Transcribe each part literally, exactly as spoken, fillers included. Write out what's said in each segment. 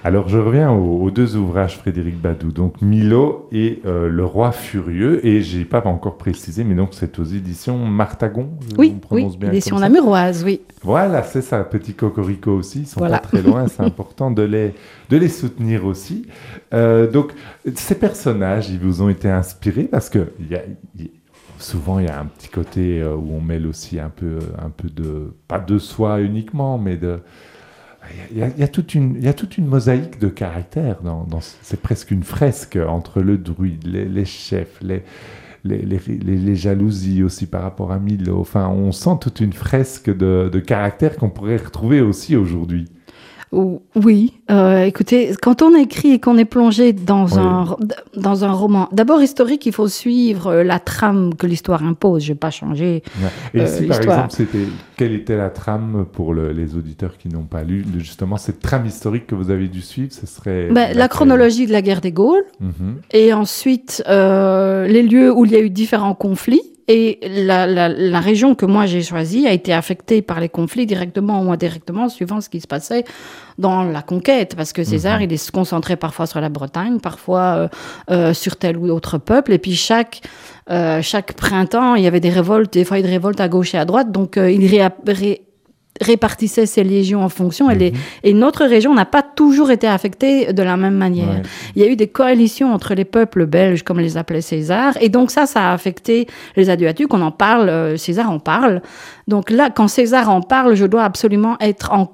Alors, je reviens aux, aux deux ouvrages Frédéric Badoux, donc Milo et euh, Le Roi Furieux, et j'ai pas encore précisé, mais donc c'est aux éditions Martagon, je Oui, prononce oui, bien édition comme ça. Namuroise, oui. Voilà, c'est ça, Petit Cocorico aussi, ils sont Voilà. pas très loin, c'est important de les, de les soutenir aussi. Euh, donc, ces personnages, ils vous ont été inspirés parce que y a, y- souvent il y a un petit côté euh, où on mêle aussi un peu, un peu de, pas de soi uniquement, mais de... Il y, a, il y a toute une, il y a toute une mosaïque de caractères, dans, dans- c'est presque une fresque entre le druide, les, les chefs, les, les, les, les- les jalousies aussi par rapport à Milo. Enfin, on sent toute une fresque de, de caractères qu'on pourrait retrouver aussi aujourd'hui. Ou- Oui, euh, écoutez, quand on écrit et qu'on est plongé dans, Oui. un, ro- dans un roman, d'abord historique, il faut suivre euh, la trame que l'histoire impose. Je ne vais pas changer. Et Euh, ici, par l'histoire. exemple, c'était, quelle était la trame pour le- les auditeurs qui n'ont pas lu, le- justement, cette trame historique que vous avez dû suivre, ce serait... Ben, la laquelle chronologie de la guerre des Gaules, Mhm. et ensuite euh, les lieux où il y a eu différents conflits. Et la, la, la région que moi j'ai choisie a été affectée par les conflits directement ou indirectement, suivant ce qui se passait dans la conquête. Parce que César, Mhm. il se concentrait parfois sur la Bretagne, parfois euh, euh, sur tel ou autre peuple. Et puis chaque, euh, chaque printemps, il y avait des révoltes, des fois des révoltes à gauche et à droite. Donc euh, il ré, ré, répartissait ses légions en fonction. Et, les, Mhm. et notre région n'a pas toujours été affectée de la même manière. Ouais. Il y a eu des coalitions entre les peuples belges, comme les appelait César, et donc ça, ça a affecté les Adriatiques. On en parle, euh, César en parle. Donc là, quand César en parle, je dois absolument être en,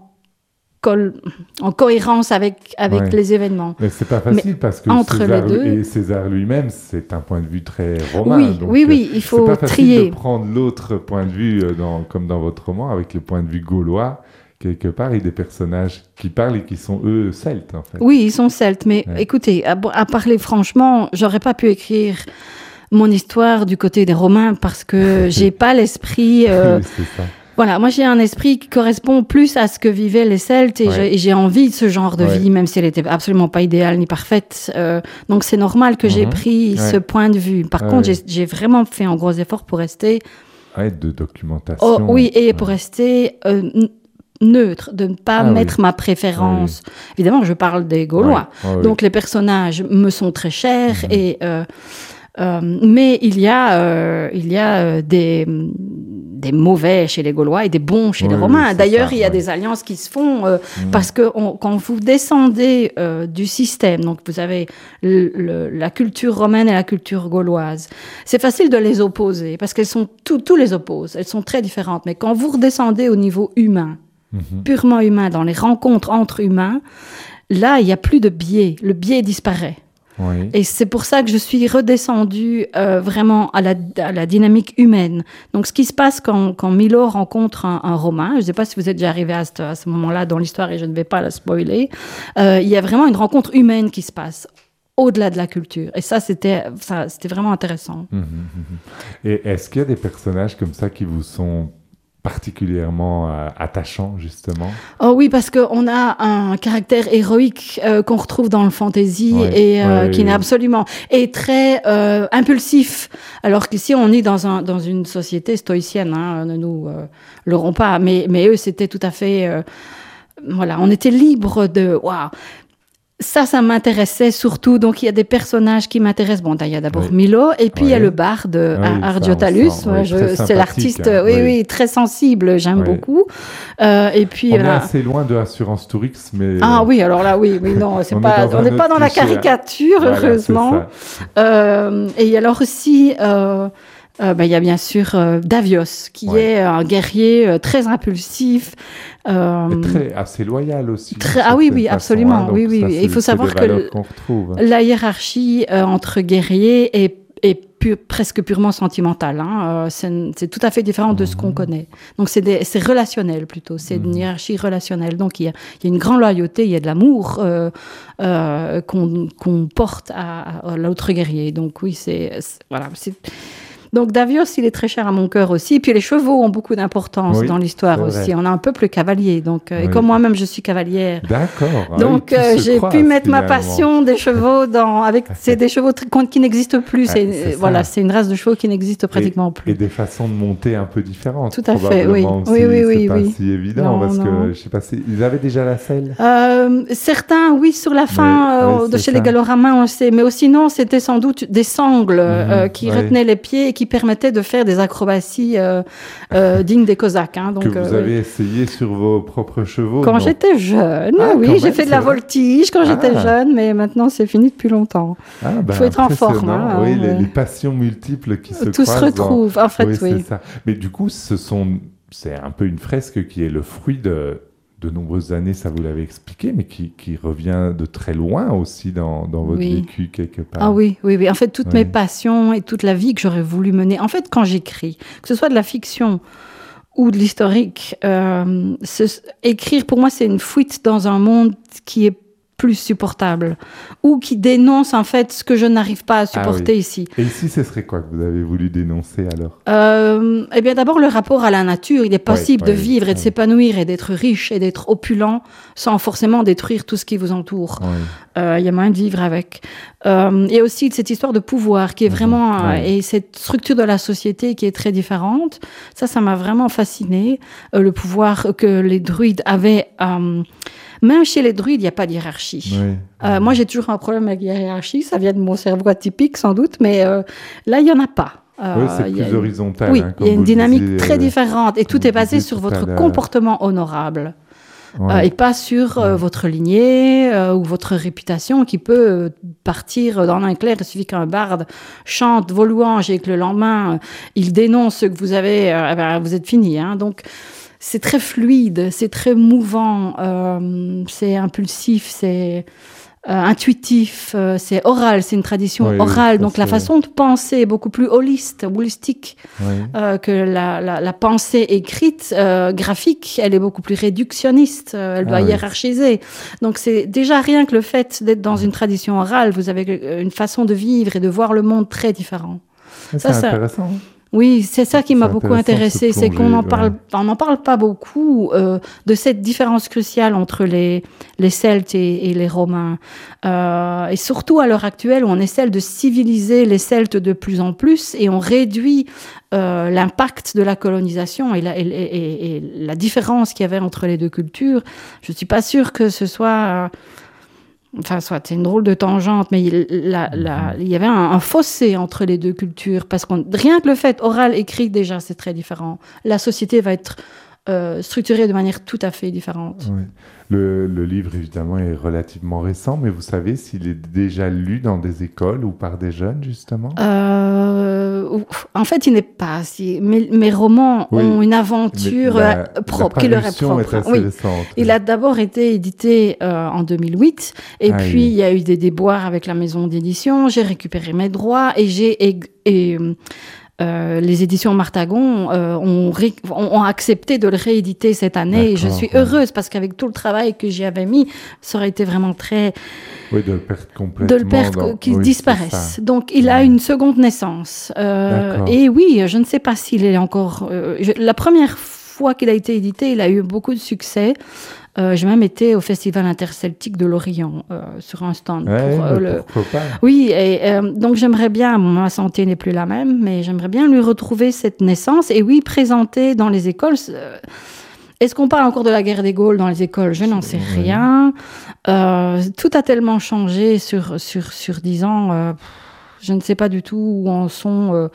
col- en cohérence avec, avec Ouais. les événements. Mais c'est pas facile parce que entre César, les deux- et César lui-même, c'est un point de vue très romain. Oui, donc, oui, euh, oui, il faut c'est pas facile trier. de prendre l'autre point de vue, euh, dans, comme dans votre roman, avec le point de vue gaulois, quelque part, et des personnages qui parlent et qui sont, eux, celtes, en fait. Oui, ils sont celtes, mais Ouais. écoutez, à, à parler franchement, j'aurais pas pu écrire mon histoire du côté des Romains parce que j'ai pas l'esprit... euh, Oui, c'est ça. Voilà, moi j'ai un esprit qui correspond plus à ce que vivaient les Celtes et Ouais. j'ai- et j'ai envie de ce genre de Ouais. vie, même si elle était absolument pas idéale ni parfaite. Euh, donc c'est normal que j'ai Mhm. pris Ouais. ce point de vue. Par Ouais, contre, ouais. j'ai- j'ai vraiment fait un gros effort pour rester... Ouais, de documentation. Oh, oui, et pour Ouais. rester euh, n- neutre, de ne pas Ah mettre oui. ma préférence. Évidemment, je parle des Gaulois. Ouais, ouais, ouais. Donc les personnages me sont très chers Mhm. et euh, euh, mais il y a euh, il y a euh, des des mauvais chez les Gaulois et des bons chez Oui, les oui, Romains. c'est D'ailleurs, ça, il y a ouais. des alliances qui se font euh, Mhm. parce que on- quand vous descendez euh, du système, donc vous avez le- le- la culture romaine et la culture gauloise, c'est facile de les opposer parce qu'elles sont tout, tout les oppose. Elles sont très différentes. Mais quand vous redescendez au niveau humain, Mhm. purement humain, dans les rencontres entre humains, là, il n'y a plus de biais. Le biais disparaît. Oui. Et c'est pour ça que je suis redescendue euh, vraiment à la, à la dynamique humaine. Donc, ce qui se passe quand, quand Milo rencontre un, un Romain, je ne sais pas si vous êtes déjà arrivé à ce, à ce moment-là dans l'histoire et je ne vais pas la spoiler, euh, il y a vraiment une rencontre humaine qui se passe au-delà de la culture. Et ça, c'était, ça, c'était vraiment intéressant. Mhm, mhm. Et est-ce qu'il y a des personnages comme ça qui vous sont particulièrement euh, attachants, justement? Oh oui, parce qu'on a un caractère héroïque euh, qu'on retrouve dans le fantasy Ouais, et euh, ouais, qui n'est ouais. absolument et très euh, impulsif. Alors qu'ici, on est dans un dans une société stoïcienne. Hein, ne nous euh, leurrons pas. Mais mais eux, c'était tout à fait euh, voilà. On était libre de waouh. Ça, ça m'intéressait surtout. Donc, il y a des personnages qui m'intéressent. Bon, il y a d'abord Oui. Milo, et puis il y a Oui. le barde Oui, ça, on Ardiotalus. sent, Ouais, oui, je- très c'est sympathique, l'artiste, hein, oui, oui. oui, très sensible. J'aime Oui. beaucoup. Euh, et puis, On est euh, assez loin de Assurance Tourix, mais... ah euh, oui, alors là, oui, oui, non, c'est On est pas, dans on un n'est pas autre dans la cliché, hein. caricature, voilà, c'est heureusement. ça. Euh, et alors aussi, euh, euh, ben, il y a bien sûr euh, Davios, qui Ouais. est un guerrier euh, très impulsif. euh, Et très, assez loyal aussi. très- d'une ah oui, certaine oui, façon, absolument, hein, donc oui, oui, ça, oui. c'est- Il faut c'est savoir des que valeurs le- qu'on retrouve. la hiérarchie euh, entre guerriers est, est pu- presque purement sentimentale. Hein. Euh, c'est, c'est tout à fait différent de ce qu'on Mhm. connaît. Donc c'est, des, c'est relationnel plutôt, c'est une Mhm. hiérarchie relationnelle. Donc il y a, il y a une grande loyauté, il y a de l'amour euh, euh, qu'on, qu'on porte à, à l'autre guerrier. Donc oui, c'est, c'est- voilà, c'est... Donc Davios, il est très cher à mon cœur aussi. Et puis les chevaux ont beaucoup d'importance Oui, dans l'histoire c'est aussi. vrai. On a un peuple cavalier. Donc, euh, Oui. Et comme moi-même, je suis cavalière. D'accord. Ah Donc oui, tout euh, se j'ai croise, pu mettre ma finalement. passion des chevaux dans... avec C'est des chevaux tr- qui n'existent plus. Ah, C'est, c'est ça. voilà, c'est une race de chevaux qui n'existe pratiquement et, plus. Et des façons de monter un peu différentes. Tout à fait, oui. Probablement aussi. Oui, oui, oui, c'est pas oui. si évident Non, parce non. que, je sais pas, si, ils avaient déjà la selle. Euh, certains, oui, sur la fin, Mais, euh, ouais, de c'est chez ça. les Gallo-Romains, on le sait. Mais aussi, non, c'était sans doute des sangles euh, qui ouais. retenaient les pieds et qui permettaient de faire des acrobaties euh, euh, dignes des Cosaques. Hein. Donc, que vous euh, avez oui. essayé sur vos propres chevaux. Quand non j'étais jeune, Ah, oui, quand j'ai même, fait de c'est la vrai. voltige quand j'étais Ah. jeune, mais maintenant c'est fini depuis longtemps. Ah, Il ben, faut être en forme. impressionnant. Hein, oui, les, ouais. les passions multiples qui se Tout se croisent. dans- retrouve, en fait, oui. c'est ça. Mais du coup, ce sont, c'est un peu une fresque qui est le fruit de, de nombreuses années, ça vous l'avez expliqué, mais qui, qui revient de très loin aussi dans, dans votre Oui. vécu quelque part. Ah oui, oui, oui. En fait, toutes Oui. mes passions et toute la vie que j'aurais voulu mener. En fait, quand j'écris, que ce soit de la fiction ou de l'historique, euh, ce- écrire pour moi c'est une fuite dans un monde qui est plus supportable ou qui dénonce en fait ce que je n'arrive pas à supporter oui. ici. Et ici, ce serait quoi que vous avez voulu dénoncer alors? Euh, eh bien d'abord le rapport à la nature. Il est possible Ouais, de ouais, vivre et de ouais. s'épanouir et d'être riche et d'être opulent sans forcément détruire tout ce qui vous entoure. Oui. Euh, il y a moyen de vivre avec. Euh, il y a aussi cette histoire de pouvoir qui est vraiment... Mhm, euh, ouais. et cette structure de la société qui est très différente. Ça, ça m'a vraiment fascinée. Euh, le pouvoir que les druides avaient... Euh, même chez les druides, il n'y a pas de hiérarchie. Oui. Euh, moi, j'ai toujours un problème avec la hiérarchie. Ça vient de mon cerveau atypique, sans doute. Mais euh, là, il n'y en a pas. Euh, Oui, c'est il y a plus une- horizontal. Oui, hein, il y a comme une vous le dynamique disiez, très euh, différente. Et comme tout est vous basé disiez sur tout à votre l'heure. comportement honorable. ouais. Euh, et pas sur euh, Ouais. votre lignée euh, ou votre réputation qui peut euh, partir dans un clair. Il suffit qu'un barde chante vos louanges et que le lendemain, euh, il dénonce ce que vous avez, euh, eh ben, vous êtes fini. Hein. Donc, c'est très fluide, c'est très mouvant, euh, c'est impulsif, c'est euh, intuitif, euh, c'est oral, c'est une tradition Oui, oui, orale. ça, Donc, la c'est- façon de penser est beaucoup plus holiste, holistique. Oui. Euh, que la, la, la pensée écrite, euh, graphique, elle est beaucoup plus réductionniste, euh, elle Ah doit oui. hiérarchiser. Donc c'est déjà rien que le fait d'être dans une tradition orale, vous avez une façon de vivre et de voir le monde très différent. Ah, Ça, c'est ça- intéressant. hein. Oui, c'est ça qui m'a C'est beaucoup intéressant de se intéressé, c'est qu'on plonger, en parle, ouais. on n'en parle pas beaucoup euh, de cette différence cruciale entre les les Celtes et, et les Romains, euh, et surtout à l'heure actuelle où on essaie de civiliser les Celtes de plus en plus et on réduit euh, l'impact de la colonisation et la, et, et- et la différence qu'il y avait entre les deux cultures. Je suis pas sûre que ce soit euh, Enfin, soit c'est une drôle de tangente, mais il, la- la- il y avait un, un fossé entre les deux cultures, parce que rien que le fait oral, écrit, déjà, c'est très différent. La société va être euh, structurée de manière tout à fait différente. Ouais. Le, le livre, évidemment, est relativement récent, mais vous savez s'il est déjà lu dans des écoles ou par des jeunes, justement? Euh, ouf, en fait, il n'est pas si. Mes, mes romans Oui, ont une Mais aventure la- euh, propre, la qui leur est parution propre. est assez Oui. récente. Il a d'abord été édité euh, en deux mille huit, et Ah puis oui. il y a eu des déboires avec la maison d'édition. J'ai récupéré mes droits et j'ai et, et, euh, les éditions Martagon euh, ont, ré- ont, ont accepté de le rééditer cette année. Et je D'accord, suis ouais. heureuse parce qu'avec tout le travail que j'y avais mis, ça aurait été vraiment très Oui, de le perdre complètement. de le perdre, dans- qu'il oui, disparaisse. c'est ça. Donc, il a Ouais. une seconde naissance. Euh, D'accord. et oui, je ne sais pas s'il est encore... euh, je- la première fois qu'il a été édité, il a eu beaucoup de succès. Euh, j'ai même été au Festival interceltique de Lorient, euh, sur un stand. Ouais, pour, euh, mais le... pourquoi pas? Oui, et euh, donc j'aimerais bien, bon, ma santé n'est plus la même, mais j'aimerais bien lui retrouver cette naissance. Et oui, présenter dans les écoles... euh, Est-ce qu'on parle encore de la guerre des Gaules dans les écoles? Je n'en sais Oui. rien. Euh, tout a tellement changé sur, sur, sur dix ans. euh, je ne sais pas du tout où en sont euh,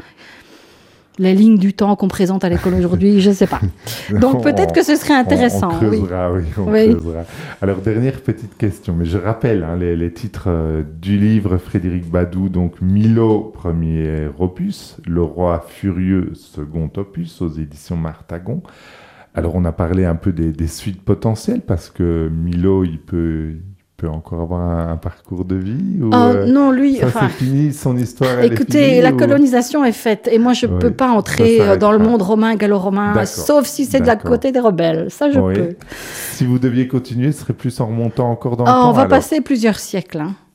les lignes du temps qu'on présente à l'école aujourd'hui. Je ne sais pas. Donc peut-être que ce serait intéressant. On, on oui. creusera, oui. on Oui. creusera. Alors, dernière petite question, mais je rappelle hein, les, les titres euh, du livre Frédéric Badoux, donc Milo, premier opus, Le Roi Furieux, second opus, aux éditions Martagon. Alors, on a parlé un peu des, des suites potentielles, parce que Milo, il peut, il peut encore avoir un, un parcours de vie ou, Oh, euh, non, lui, ça, enfin, c'est fini, son histoire, elle est écoutez, finie, la ou- colonisation est faite et moi je ne Oui, peux pas ça entrer s'arrête dans le pas. monde romain, gallo-romain, D'accord, sauf si c'est de la d'accord. côté des rebelles. Ça, je Oui. peux. Si vous deviez continuer, ce serait plus en remontant encore dans le Oh, temps, on va alors. passer plusieurs siècles. Hein.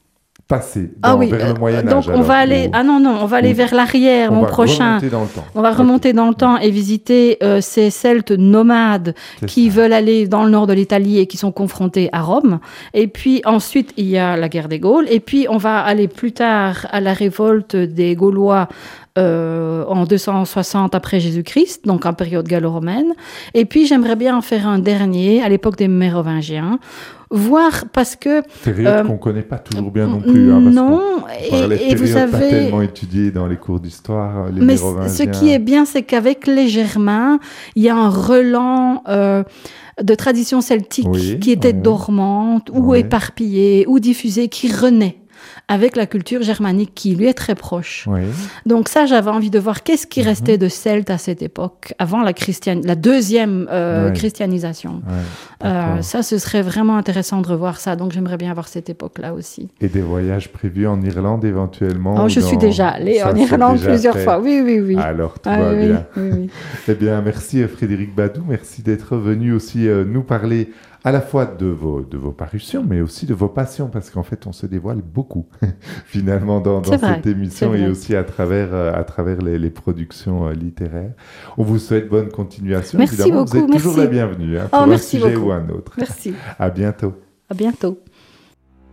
passer dans, Ah oui, vers le Moyen Âge. donc on alors, va aller. ou- Ah non, non, on va aller ou- vers l'arrière, on mon va prochain. remonter dans le temps. On va remonter dans le temps et visiter euh, ces Celtes nomades C'est qui ça. veulent aller dans le nord de l'Italie et qui sont confrontés à Rome. Et puis ensuite, il y a la guerre des Gaules. Et puis, on va aller plus tard à la révolte des Gaulois euh, en deux cent soixante après Jésus-Christ, donc en période gallo-romaine. Et puis, j'aimerais bien en faire un dernier à l'époque des Mérovingiens. Voir parce que... Période euh, qu'on ne connaît pas toujours bien non plus. Hein, parce non, qu'on parle et, et vous périodes pas savez... tellement étudiées dans les cours d'histoire, les Mais Mérovingiens. ce qui est bien, c'est qu'avec les Germains, il y a un relan euh, de tradition celtique Oui, qui était oui. dormante ou Oui. éparpillée ou diffusée, qui renaît avec la culture germanique qui lui est très proche. Oui. Donc ça, j'avais envie de voir qu'est-ce qui Mhm. restait de Celtes à cette époque, avant la, christian... la deuxième euh, Ouais. christianisation. Ouais, Euh, d'accord. ça, ce serait vraiment intéressant de revoir ça. Donc j'aimerais bien voir cette époque-là aussi. Et des voyages prévus en Irlande éventuellement Oh, ou je suis dans- déjà allée Ça, en c'est Irlande déjà plusieurs fait. fois. Oui, oui, oui. Alors, tout Ah va oui, bien. oui, oui. Eh bien, merci euh, Frédéric Badou, merci d'être venu aussi euh, nous parler à la fois de vos, de vos parutions, mais aussi de vos passions, parce qu'en fait, on se dévoile beaucoup, finalement, dans, dans C'est vrai, cette émission c'est et vrai. aussi à travers, euh, à travers les, les productions euh, littéraires. On vous souhaite bonne continuation. Merci Évidemment, vous beaucoup, êtes toujours merci. la bienvenue hein, Oh, pour un merci sujet beaucoup. ou un autre. Merci. À bientôt. À bientôt.